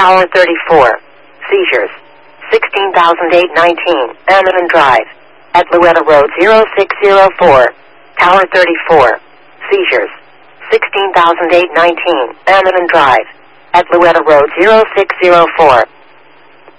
Tower 34. Seizures. 16,819. Amidon Drive. At Louetta Road 0604. Tower 34. Seizures. 16,819. Amidon Drive. At Louetta Road 0604.